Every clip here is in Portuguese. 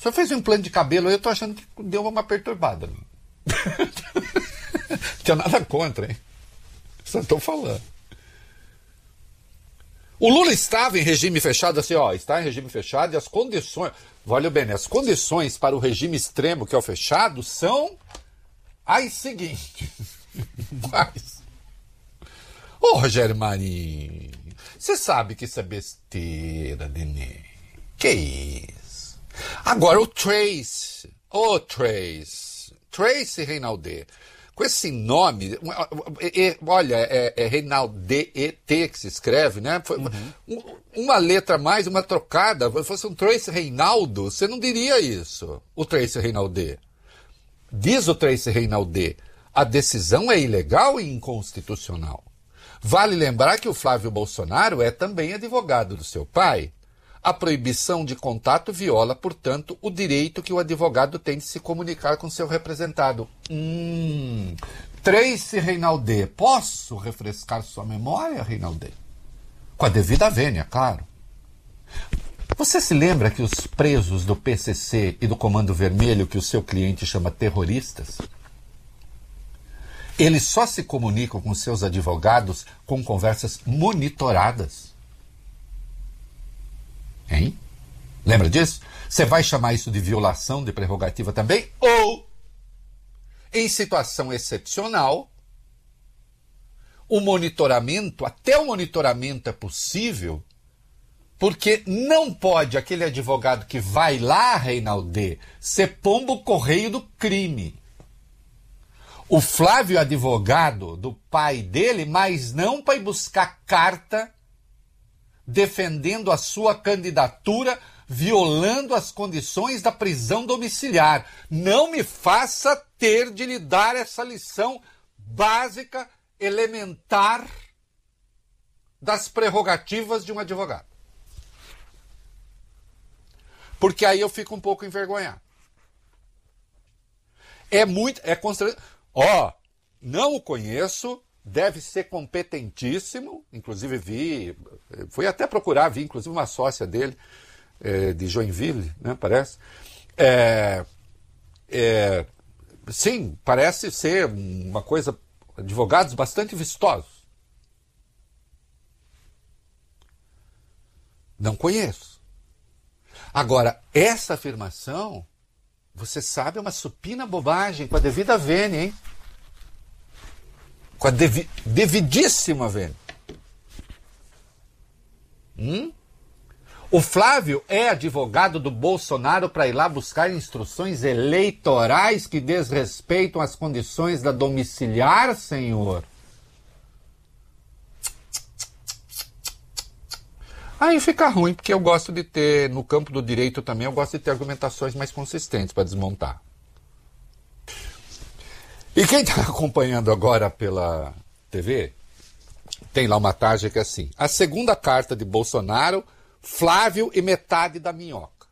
senhor fez um implante de cabelo, eu tô achando que deu uma perturbada. Não tinha nada contra, hein? Só estou falando. O Lula estava em regime fechado, assim, ó, está em regime fechado e as condições, olha bem, as condições para o regime extremo, que é o fechado, são as seguintes. Quais? Ô, Rogério Marinho, você sabe que isso é besteira, neném. Que isso? Agora o Tracy Reinaldet, com esse nome, olha, é Reinaldet que se escreve, né? Uma letra a mais, uma trocada, se fosse um Tracy Reinaldo, você não diria isso, o Tracy Reinaldet. Diz o Tracy Reinaldet, a decisão é ilegal e inconstitucional. Vale lembrar que o Flávio Bolsonaro é também advogado do seu pai. A proibição de contato viola, portanto, o direito que o advogado tem de se comunicar com seu representado. Tracy Reinaldet, posso refrescar sua memória, Reinaldet? Com a devida vênia, claro. Você se lembra que os presos do PCC e do Comando Vermelho, que o seu cliente chama terroristas, eles só se comunicam com seus advogados com conversas monitoradas? Hein? Lembra disso? Você vai chamar isso de violação de prerrogativa também? Ou, em situação excepcional, o monitoramento, até o monitoramento é possível, porque não pode aquele advogado que vai lá, Reinaldet, ser pombo correio do crime. O Flávio é advogado do pai dele, mas não para ir buscar carta defendendo a sua candidatura, violando as condições da prisão domiciliar. Não me faça ter de lhe dar essa lição básica, elementar, das prerrogativas de um advogado. Porque aí eu fico um pouco envergonhado. É constrangedor. Não o conheço, deve ser competentíssimo, inclusive fui até procurar, vi inclusive uma sócia dele, de Joinville, né, parece. Sim, parece ser uma coisa, advogados bastante vistosos. Não conheço. Agora, essa afirmação, você sabe, é uma supina bobagem, com a devida vênia, hein? Com a devidíssima vênia. O Flávio é advogado do Bolsonaro para ir lá buscar instruções eleitorais que desrespeitam as condições da domiciliar, senhor. Aí fica ruim, porque eu gosto de ter, no campo do direito também, eu gosto de ter argumentações mais consistentes para desmontar. E quem está acompanhando agora pela TV, tem lá uma tarja que é assim: a segunda carta de Bolsonaro, Flávio e metade da minhoca.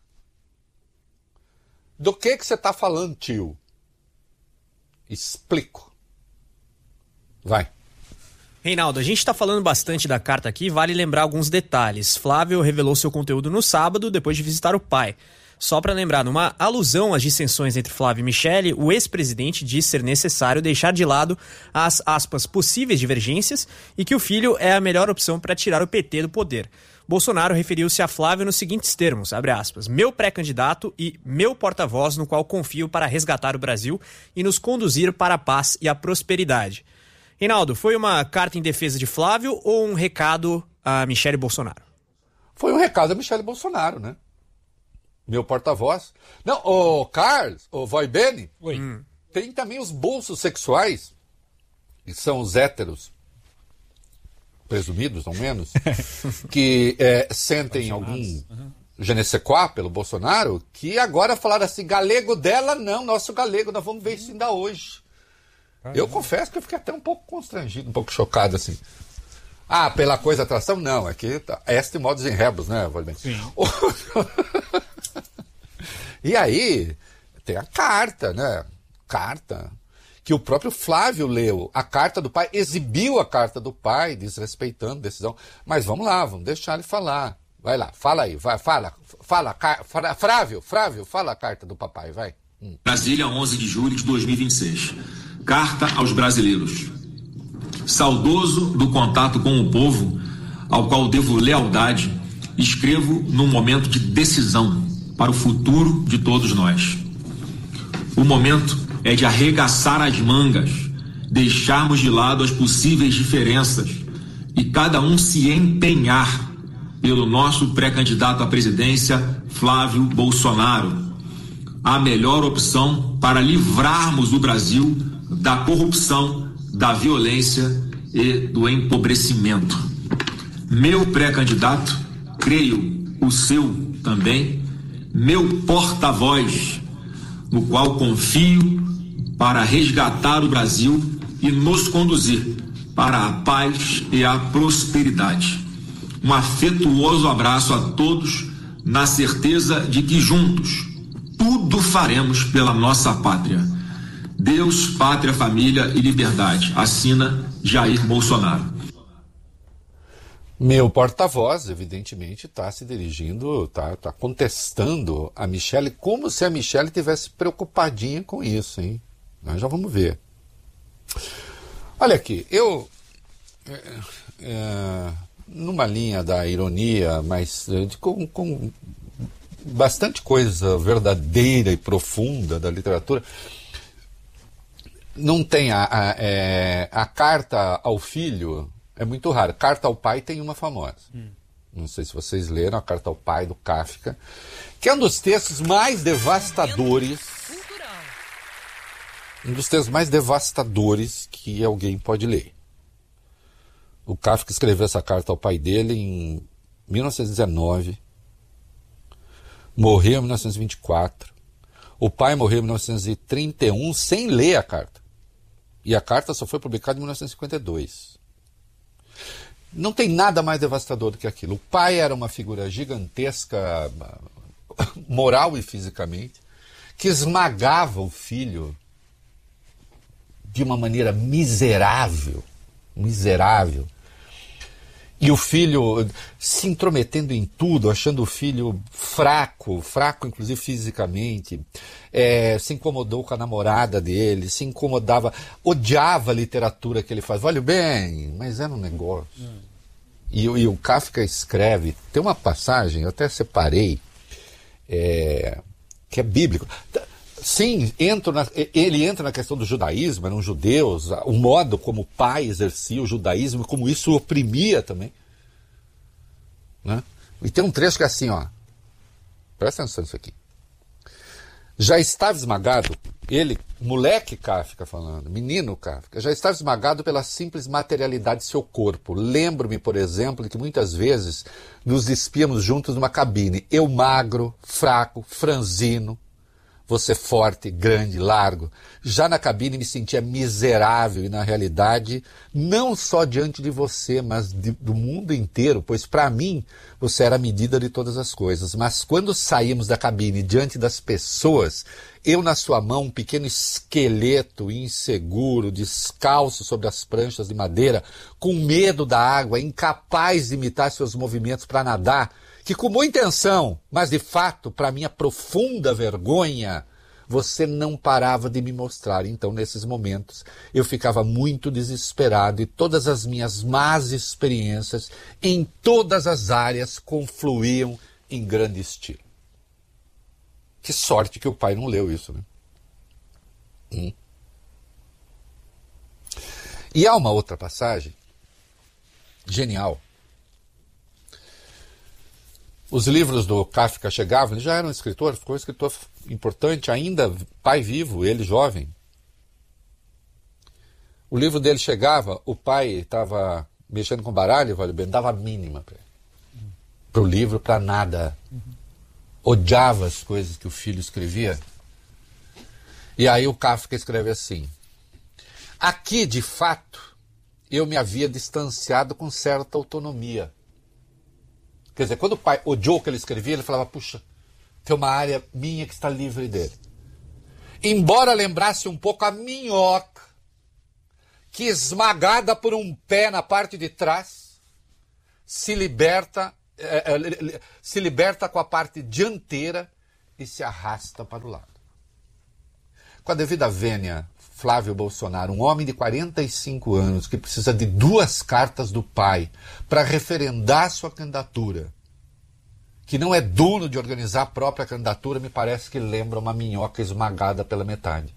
Do que você está falando, tio? Explico. Vai. Reinaldo, a gente está falando bastante da carta aqui, vale lembrar alguns detalhes. Flávio revelou seu conteúdo no sábado, depois de visitar o pai. Só para lembrar, numa alusão às dissensões entre Flávio e Michele, o ex-presidente disse ser necessário deixar de lado as, aspas, possíveis divergências e que o filho é a melhor opção para tirar o PT do poder. Bolsonaro referiu-se a Flávio nos seguintes termos, abre aspas, meu pré-candidato e meu porta-voz no qual confio para resgatar o Brasil e nos conduzir para a paz e a prosperidade. Reinaldo, foi uma carta em defesa de Flávio ou um recado a Michele Bolsonaro? Foi um recado a Michele Bolsonaro, né? Meu porta-voz. Não, o Carlos, o Voi Bene, tem também os bolsos sexuais, que são os héteros, presumidos, ao menos, que sentem algum je ne sais quoi pelo Bolsonaro, que agora falaram assim, galego dela não, nosso galego, nós vamos ver isso ainda hoje. Eu confesso que eu fiquei até um pouco constrangido, um pouco chocado, assim. Ah, pela coisa atração? Não, é que este modus in rebus, né, Valdir? Sim. E aí, tem a carta, né? Carta que o próprio Flávio leu. A carta do pai, exibiu a carta do pai, desrespeitando a decisão. Mas vamos lá, vamos deixar ele falar. Vai lá, fala aí, fala, Frávio, fala a carta do papai, vai. Brasília, 11 de julho de 2026. Carta aos brasileiros. Saudoso do contato com o povo, ao qual devo lealdade, escrevo num momento de decisão para o futuro de todos nós. O momento é de arregaçar as mangas, deixarmos de lado as possíveis diferenças e cada um se empenhar pelo nosso pré-candidato à presidência, Flávio Bolsonaro, a melhor opção para livrarmos o Brasil da corrupção, da violência e do empobrecimento. Meu pré-candidato, creio o seu também, meu porta-voz, no qual confio para resgatar o Brasil e nos conduzir para a paz e a prosperidade. Um afetuoso abraço a todos, na certeza de que juntos tudo faremos pela nossa pátria. Deus, pátria, família e liberdade. Assina Jair Bolsonaro. Meu porta-voz, evidentemente, está se dirigindo, está contestando a Michelle, como se a Michelle tivesse preocupadinha com isso, hein? Nós já vamos ver. Olha aqui, eu... numa linha da ironia, mas com bastante coisa verdadeira e profunda da literatura, não tem a carta ao filho, é muito raro. Carta ao pai tem uma famosa. Não sei se vocês leram a Carta ao Pai, do Kafka, que é um dos textos mais devastadores, que alguém pode ler. O Kafka escreveu essa carta ao pai dele em 1919, morreu em 1924, o pai morreu em 1931 sem ler a carta. E a carta só foi publicada em 1952. Não tem nada mais devastador do que aquilo. O pai era uma figura gigantesca, moral e fisicamente, que esmagava o filho de uma maneira miserável. E o filho se intrometendo em tudo, achando o filho fraco inclusive fisicamente, se incomodou com a namorada dele, se incomodava, odiava a literatura que ele faz. Olha bem, mas era um negócio. E o Kafka escreve, tem uma passagem, eu até separei, que é bíblico. Sim, ele entra na questão do judaísmo, eram judeus, o modo como o pai exercia o judaísmo, como isso oprimia também. Né? E tem um trecho que é assim, ó. Presta atenção nisso aqui. Já estava esmagado, ele, moleque Kafka falando, menino Kafka, já estava esmagado pela simples materialidade de seu corpo. Lembro-me, por exemplo, de que muitas vezes nos despíamos juntos numa cabine. Eu magro, fraco, franzino, você forte, grande, largo. Já na cabine me sentia miserável e, na realidade, não só diante de você, mas do mundo inteiro, pois para mim você era a medida de todas as coisas. Mas quando saímos da cabine diante das pessoas, eu na sua mão, um pequeno esqueleto inseguro, descalço sobre as pranchas de madeira, com medo da água, incapaz de imitar seus movimentos para nadar, que com boa intenção, mas de fato, para minha profunda vergonha, você não parava de me mostrar. Então, nesses momentos, eu ficava muito desesperado e todas as minhas más experiências em todas as áreas confluíam em grande estilo. Que sorte que o pai não leu isso, né? E há uma outra passagem genial. Os livros do Kafka chegavam, ele já era um escritor, ficou um escritor importante, ainda pai vivo, ele jovem. O livro dele chegava, o pai estava mexendo com baralho, dava a mínima para ele. Para o livro, para nada. Odiava as coisas que o filho escrevia. E aí o Kafka escreve assim: aqui, de fato, eu me havia distanciado com certa autonomia. Quer dizer, quando o pai odiou o que ele escrevia, ele falava, puxa, tem uma área minha que está livre dele. Embora lembrasse um pouco a minhoca, que esmagada por um pé na parte de trás, se liberta se liberta com a parte dianteira e se arrasta para o lado. Com a devida vênia, Flávio Bolsonaro, um homem de 45 anos que precisa de 2 cartas do pai para referendar sua candidatura, que não é dono de organizar a própria candidatura, me parece que lembra uma minhoca esmagada pela metade.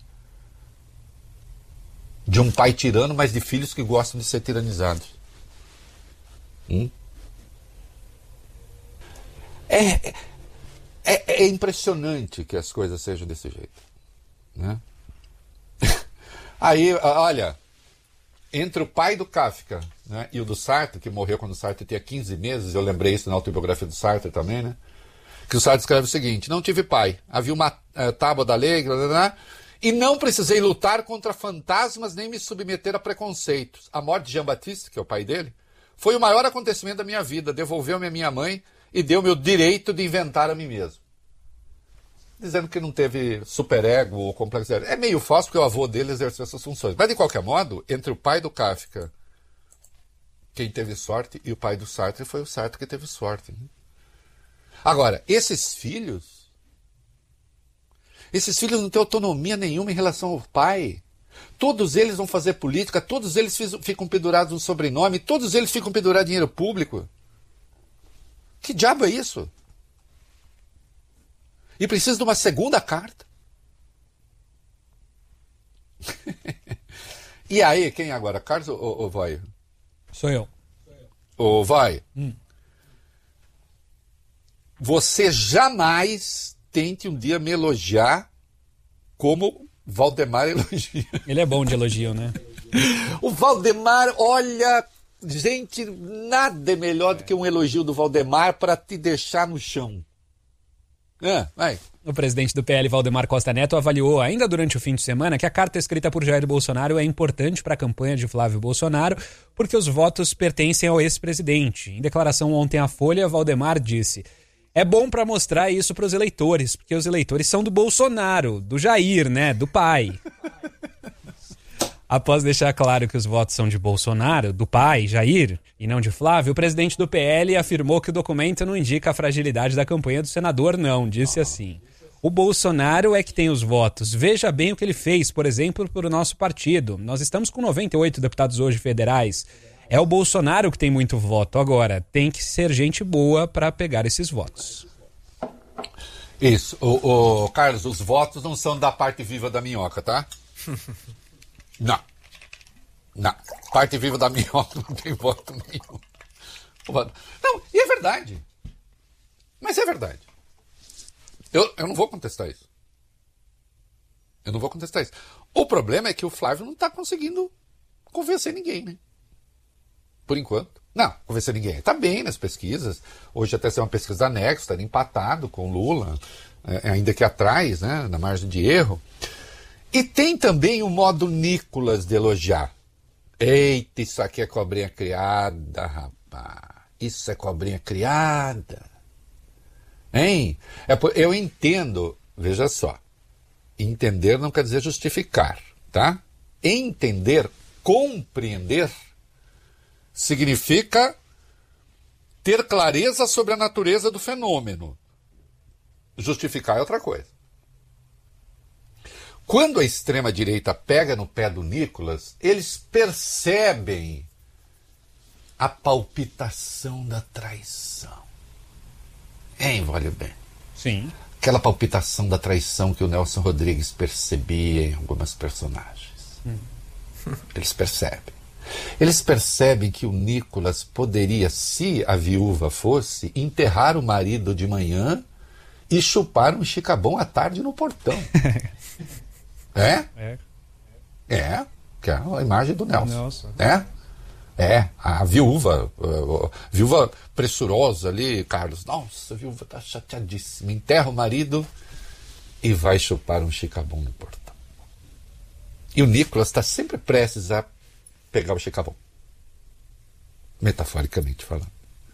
De um pai tirano, mas de filhos que gostam de ser tiranizados. É impressionante que as coisas sejam desse jeito, né? Aí, olha, entre o pai do Kafka, né, e o do Sartre, que morreu quando o Sartre tinha 15 meses, eu lembrei isso na autobiografia do Sartre também, né? Que o Sartre escreve o seguinte: não tive pai, havia uma tábua da lei, e não precisei lutar contra fantasmas nem me submeter a preconceitos. A morte de Jean-Baptiste, que é o pai dele, foi o maior acontecimento da minha vida, devolveu-me a minha mãe e deu-me o direito de inventar a mim mesmo. Dizendo que não teve superego ou complexidade. É meio falso porque o avô dele exerceu essas funções. Mas, de qualquer modo, entre o pai do Kafka, quem teve sorte, e o pai do Sartre, foi o Sartre que teve sorte. Né? Agora, esses filhos não têm autonomia nenhuma em relação ao pai. Todos eles vão fazer política, todos eles ficam pendurados no sobrenome, todos eles ficam pendurados em dinheiro público. Que diabo é isso? E precisa de uma segunda carta. E aí, quem agora? Carlos ou vai? Sou eu. Ou vai? Você jamais tente um dia me elogiar como Valdemar elogia. Ele é bom de elogio, né? O Valdemar, olha, gente, nada é melhor do que um elogio do Valdemar para te deixar no chão. Vai. O presidente do PL, Valdemar Costa Neto, avaliou ainda durante o fim de semana que a carta escrita por Jair Bolsonaro é importante para a campanha de Flávio Bolsonaro porque os votos pertencem ao ex-presidente. Em declaração ontem à Folha, Valdemar disse: é bom para mostrar isso para os eleitores, porque os eleitores são do Bolsonaro, do Jair, né, do pai. Após deixar claro que os votos são de Bolsonaro, do pai, Jair, e não de Flávio, o presidente do PL afirmou que o documento não indica a fragilidade da campanha do senador, não. Disse assim: o Bolsonaro é que tem os votos. Veja bem o que ele fez, por exemplo, para o nosso partido. Nós estamos com 98 deputados hoje federais. É o Bolsonaro que tem muito voto. Agora, tem que ser gente boa para pegar esses votos. Isso. Carlos, os votos não são da parte viva da minhoca, tá? Não. Parte viva da minhoca não tem voto nenhum. Não, e é verdade. Mas é verdade. Eu não vou contestar isso. O problema é que o Flávio não está conseguindo convencer ninguém, né? Por enquanto. Não, convencer ninguém. Está bem nas pesquisas. Hoje até saiu uma pesquisa da Nexo, está empatado com o Lula, ainda que atrás, né, na margem de erro. E tem também o modo Nicolas de elogiar. Eita, isso aqui é cobrinha criada, rapaz. Isso é cobrinha criada. Hein? Eu entendo, veja só. Entender não quer dizer justificar, tá? Entender, compreender, significa ter clareza sobre a natureza do fenômeno. Justificar é outra coisa. Quando a extrema-direita pega no pé do Nicolas, eles percebem a palpitação da traição. Vale bem. Sim. Aquela palpitação da traição que o Nelson Rodrigues percebia em algumas personagens. Eles percebem. Eles percebem que o Nicolas poderia, se a viúva fosse, enterrar o marido de manhã e chupar um chicabom à tarde no portão. Que é a imagem do Nelson. A viúva pressurosa ali, Carlos. Nossa, a viúva está chateadíssima. Enterra o marido e vai chupar um chicabom no portão. E o Nicolas está sempre prestes a pegar o chicabom. Metaforicamente falando.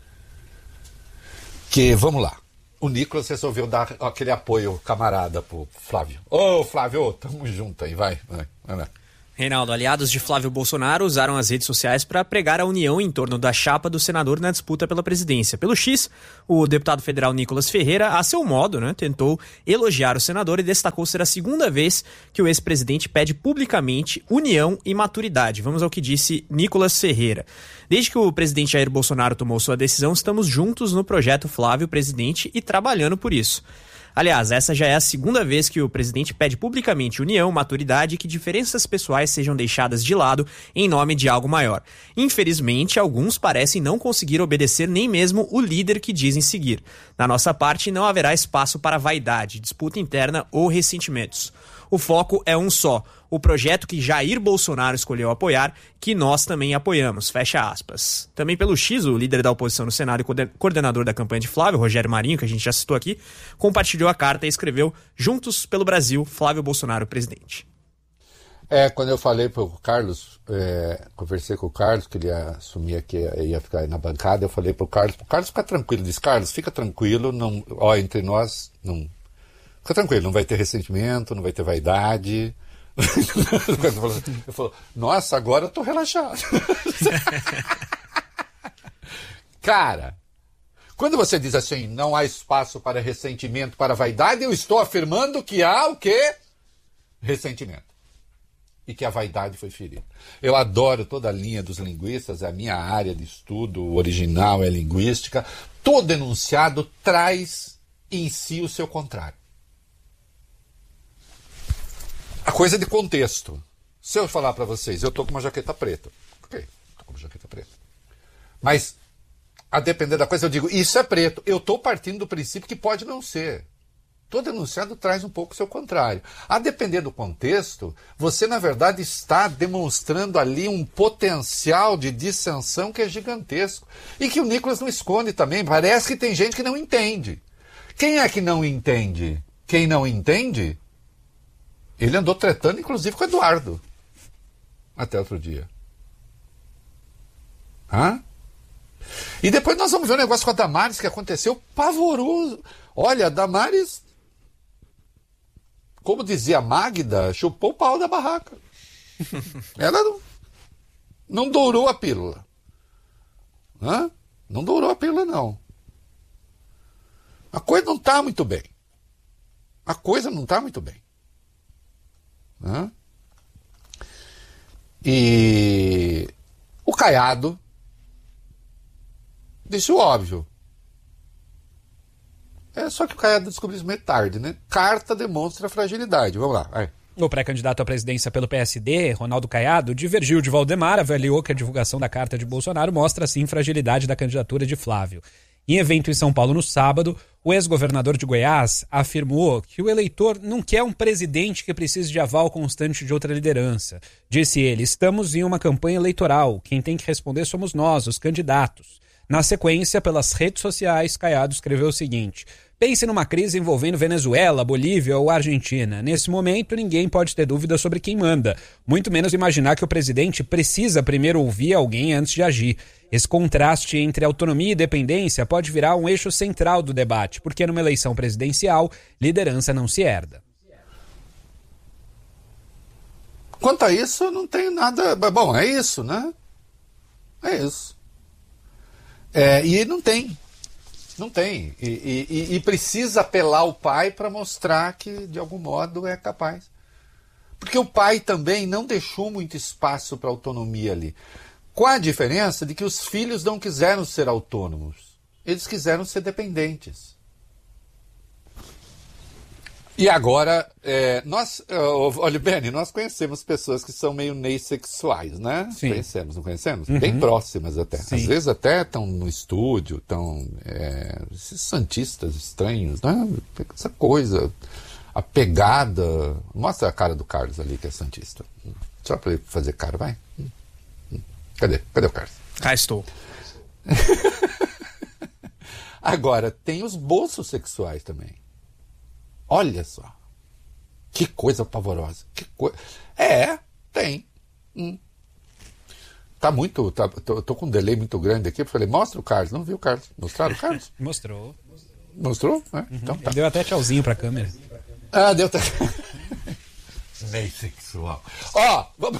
Que, vamos lá. O Nicolas resolveu dar aquele apoio camarada pro Flávio. Ô, Flávio, tamo junto aí, vai lá. Reinaldo, aliados de Flávio Bolsonaro usaram as redes sociais para pregar a união em torno da chapa do senador na disputa pela presidência. Pelo X, o deputado federal Nicolas Ferreira, a seu modo, tentou elogiar o senador e destacou ser a segunda vez que o ex-presidente pede publicamente união e maturidade. Vamos ao que disse Nicolas Ferreira. Desde que o presidente Jair Bolsonaro tomou sua decisão, estamos juntos no projeto Flávio Presidente e trabalhando por isso. Aliás, essa já é a segunda vez que o presidente pede publicamente união, maturidade e que diferenças pessoais sejam deixadas de lado em nome de algo maior. Infelizmente, alguns parecem não conseguir obedecer nem mesmo o líder que dizem seguir. Da nossa parte, não haverá espaço para vaidade, disputa interna ou ressentimentos. O foco é um só, o projeto que Jair Bolsonaro escolheu apoiar, que nós também apoiamos, fecha aspas. Também pelo X, o líder da oposição no Senado e coordenador da campanha de Flávio, Rogério Marinho, que a gente já citou aqui, compartilhou a carta e escreveu Juntos pelo Brasil, Flávio Bolsonaro, presidente. Quando eu falei para o Carlos, conversei com o Carlos, que ele assumia que ia ficar aí na bancada, eu falei para o Carlos fica tranquilo, disse, Carlos, fica tranquilo, não, entre nós, não... Fica tranquilo, não vai ter ressentimento, não vai ter vaidade. Eu falo, nossa, agora eu tô relaxado. Cara, quando você diz assim, não há espaço para ressentimento, para vaidade, eu estou afirmando que há o quê? Ressentimento. E que a vaidade foi ferida. Eu adoro toda a linha dos linguistas, é a minha área de estudo original é linguística. Todo enunciado traz em si o seu contrário. A coisa de contexto. Se eu falar para vocês, eu estou com uma jaqueta preta. Ok, estou com uma jaqueta preta. Mas, a depender da coisa, eu digo, isso é preto. Eu estou partindo do princípio que pode não ser. Todo enunciado traz um pouco o seu contrário. A depender do contexto, você, na verdade, está demonstrando ali um potencial de dissensão que é gigantesco. E que o Nicolas não esconde também. Parece que tem gente que não entende. Quem é que não entende? Quem não entende... Ele andou tretando, inclusive, com o Eduardo. Até outro dia. E depois nós vamos ver um negócio com a Damares que aconteceu pavoroso. Olha, a Damares, como dizia a Magda, chupou o pau da barraca. Ela não dourou a pílula. Não dourou a pílula, não. A coisa não está muito bem. E o Caiado disse o óbvio. Só que o Caiado descobriu isso meio tarde, Carta demonstra fragilidade. Vamos lá, vai. O pré-candidato à presidência pelo PSD, Ronaldo Caiado, divergiu de Valdemar, avaliou que a divulgação da carta de Bolsonaro mostra, sim, fragilidade da candidatura de Flávio. Em evento em São Paulo no sábado, o ex-governador de Goiás afirmou que o eleitor não quer um presidente que precise de aval constante de outra liderança. Disse ele, estamos em uma campanha eleitoral, quem tem que responder somos nós, os candidatos. Na sequência, pelas redes sociais, Caiado escreveu o seguinte, pense numa crise envolvendo Venezuela, Bolívia ou Argentina. Nesse momento, ninguém pode ter dúvida sobre quem manda, muito menos imaginar que o presidente precisa primeiro ouvir alguém antes de agir. Esse contraste entre autonomia e dependência pode virar um eixo central do debate, porque numa eleição presidencial, liderança não se herda. Quanto a isso, não tem nada... Bom, é isso, É isso. E não tem. Não tem. E precisa apelar ao pai para mostrar que, de algum modo, é capaz. Porque o pai também não deixou muito espaço para autonomia ali. Com a diferença de que os filhos não quiseram ser autônomos. Eles quiseram ser dependentes. E agora, olha, Benny, nós conhecemos pessoas que são meio neissexuais, Sim. Conhecemos, não conhecemos? Bem próximas até. Sim. Às vezes até estão no estúdio, estão esses santistas estranhos, Essa coisa, a pegada. Mostra a cara do Carlos ali, que é santista. Só para ele fazer cara, vai. Cadê o Carlos? Cá estou. Agora, tem os bolsos sexuais também. Olha só. Que coisa pavorosa. Tem. Tá muito... tô com um delay muito grande aqui. Eu falei, mostra o Carlos. Não viu o Carlos. Mostraram o Carlos? Mostrou. Mostrou? Então tá. Deu até tchauzinho pra câmera. Deu até... Nem sexual. Vamos...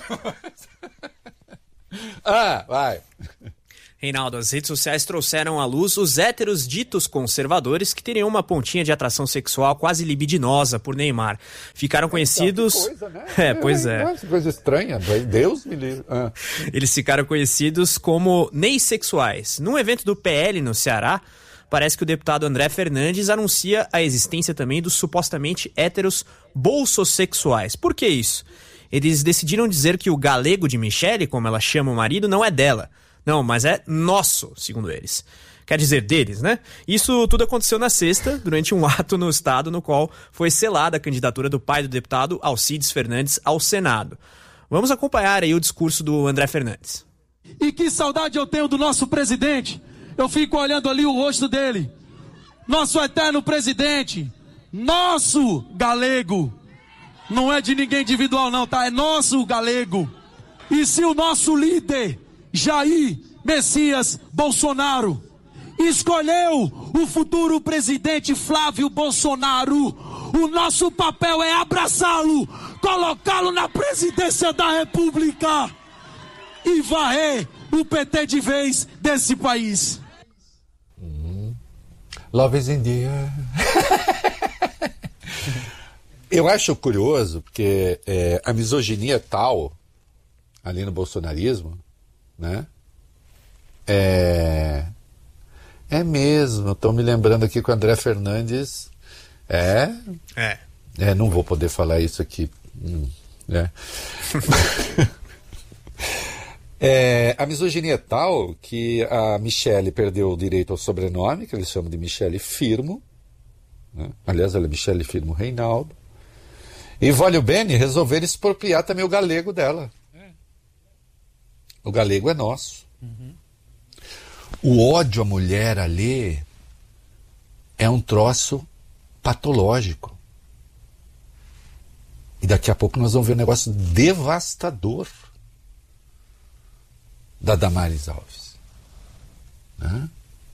vai. Reinaldo, as redes sociais trouxeram à luz os héteros ditos conservadores que teriam uma pontinha de atração sexual quase libidinosa por Neymar. Ficaram conhecidos... Que coisa, né? Pois é. Nossa, coisa estranha. Deus me livre. Eles ficaram conhecidos como neissexuais. Num evento do PL no Ceará, parece que o deputado André Fernandes anuncia a existência também dos supostamente héteros bolsossexuais. Por que isso? Eles decidiram dizer que o galego de Michele, como ela chama o marido, não é dela. Não, mas é nosso, segundo eles. Quer dizer, deles, né? Isso tudo aconteceu na sexta, durante um ato no estado no qual foi selada a candidatura do pai do deputado Alcides Fernandes ao Senado. Vamos acompanhar aí o discurso do André Fernandes. E que saudade eu tenho do nosso presidente. Eu fico olhando ali o rosto dele. Nosso eterno presidente. Nosso galego. Não é de ninguém individual não, tá? É nosso galego. E se o nosso líder... Jair Messias Bolsonaro escolheu o futuro presidente Flávio Bolsonaro, o nosso papel é abraçá-lo, colocá-lo na presidência da República e varrer o PT de vez desse país. Love is in the air. Eu acho curioso porque a misoginia tal ali no bolsonarismo, né? É mesmo, estou me lembrando aqui que o André Fernandes não vou poder falar isso aqui, a misoginia é tal que a Michele perdeu o direito ao sobrenome, que eles chamam de Michele Firmo, né? Aliás, ela é Michele Firmo Reinaldo, e Voglio Bene resolveram expropriar também o galego dela. O galego é nosso. Uhum. O ódio à mulher ali é um troço patológico. E daqui a pouco nós vamos ver um negócio devastador da Damares Alves. Né?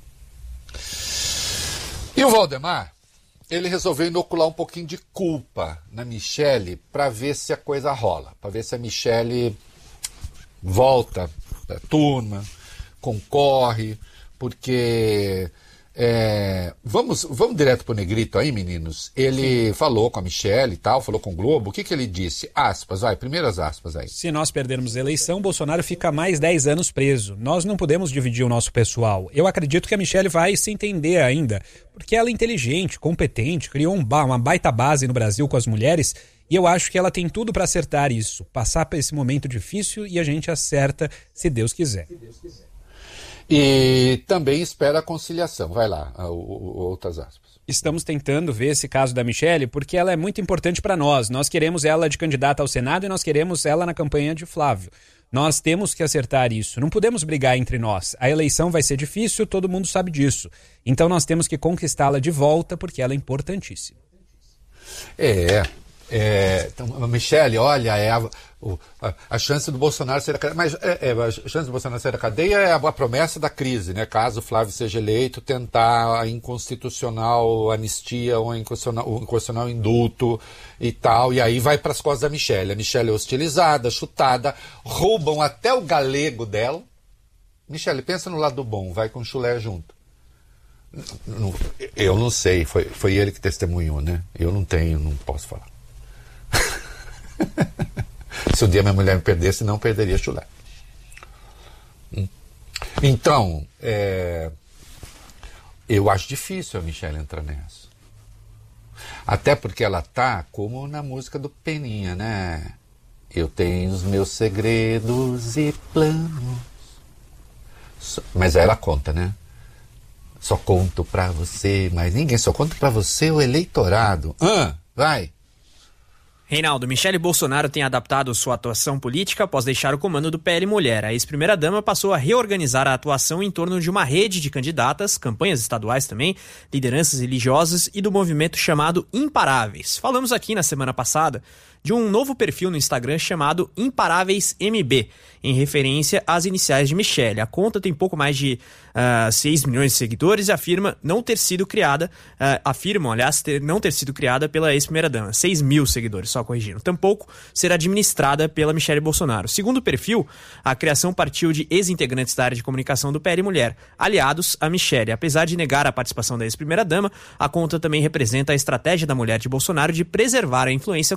E o Valdemar, ele resolveu inocular um pouquinho de culpa na Michele para ver se a coisa rola, para ver se a Michele volta da turma, concorre, porque vamos direto pro Negrito aí, meninos. Ele falou com a Michele e tal, falou com o Globo. O que ele disse? Aspas, primeiras aspas aí. Se nós perdermos a eleição, Bolsonaro fica mais 10 anos preso. Nós não podemos dividir o nosso pessoal. Eu acredito que a Michele vai se entender ainda, porque ela é inteligente, competente, criou uma baita base no Brasil com as mulheres. E eu acho que ela tem tudo para acertar isso, passar por esse momento difícil e a gente acerta se Deus quiser. E também espera a conciliação. Vai lá, outras aspas. Estamos tentando ver esse caso da Michele porque ela é muito importante para nós. Nós queremos ela de candidata ao Senado e nós queremos ela na campanha de Flávio. Nós temos que acertar isso. Não podemos brigar entre nós. A eleição vai ser difícil, todo mundo sabe disso. Então nós temos que conquistá-la de volta porque ela é importantíssima. Então, Michele, olha, a chance do Bolsonaro ser a cadeia, mas a chance do Bolsonaro ser a cadeia é a promessa da crise, né? Caso o Flávio seja eleito, tentar a inconstitucional anistia ou inconstitucional indulto e tal, e aí vai para as costas da Michele. A Michele é hostilizada, chutada, roubam até o galego dela. Michele, pensa no lado bom, vai com o chulé junto. Eu não sei, foi ele que testemunhou, né? Eu não posso falar. Se um dia minha mulher me perdesse, não perderia chulé. Então, eu acho difícil a Michele entrar nessa. Até porque ela tá como na música do Peninha, né? Eu tenho os meus segredos e planos. Mas aí ela conta, né? Só conto pra você, mas ninguém, só conto pra você o eleitorado. Vai! Reinaldo, Michele Bolsonaro tem adaptado sua atuação política após deixar o comando do PL Mulher. A ex-primeira-dama passou a reorganizar a atuação em torno de uma rede de candidatas, campanhas estaduais também, lideranças religiosas e do movimento chamado Imparáveis. Falamos aqui na semana passada de um novo perfil no Instagram chamado Imparáveis MB, em referência às iniciais de Michele. A conta tem pouco mais de 6 milhões de seguidores e afirmam, aliás, não ter sido criada pela ex-primeira-dama. 6 mil seguidores, só corrigindo, tampouco ser administrada pela Michele Bolsonaro. Segundo o perfil, a criação partiu de ex-integrantes da área de comunicação do PL Mulher, aliados a Michele. Apesar de negar a participação da ex-primeira-dama, a conta também representa a estratégia da mulher de Bolsonaro de preservar a influência